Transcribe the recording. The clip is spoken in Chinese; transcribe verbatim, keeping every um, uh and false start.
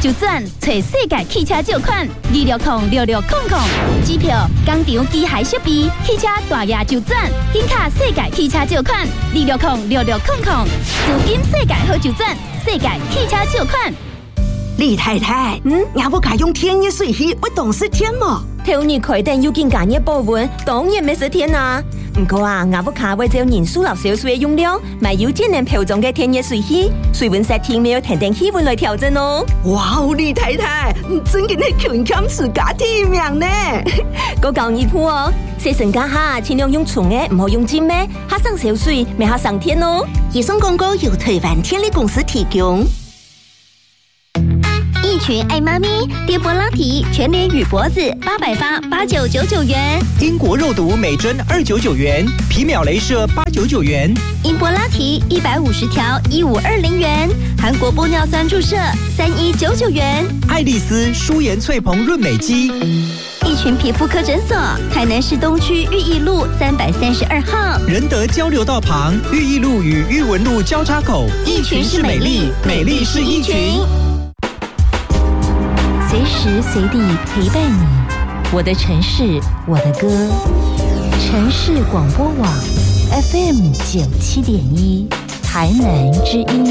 就转找世界汽车借款二六零六六空空，机票、工厂、机械设备、汽车大额就转，紧卡世界汽车借款二六零六六空空，资金世界好就转，世界汽车借款。 李太太，嗯，也不该用天热水器，我懂是天嘛。 头日开店要见隔热保温，当然没是天啊。不过啊，我不卡为照年数老少数的用量，买有节能标准的天热水器，水温设定没有特定气温来调整哦。 哇哦，李太太，你真嘅係全camp自家天命呢！ 我教你鋪哦，洗身家下盡量用純嘅，唔好用精嘅，下上小水，咪下上天哦。 以上廣告由台灣天力公司提供。 一群爱妈咪，电波拉提全脸与脖子八百发八九九九元， 英国肉毒每针二九九元，皮秒雷射八九九元， 英波拉提一百五十条一五二零元，韩国玻尿酸注射三一九九元， 爱丽丝舒颜翠蓬润美肌。 一群皮肤科诊所，台南市东区裕义路三百三十二号， 仁德交流道旁裕义路与裕文路交叉口， 一群是美丽，美丽是一群。 随时随地陪伴你，我的城市，我的歌。城市广播网 F M 九七点一，台南之音。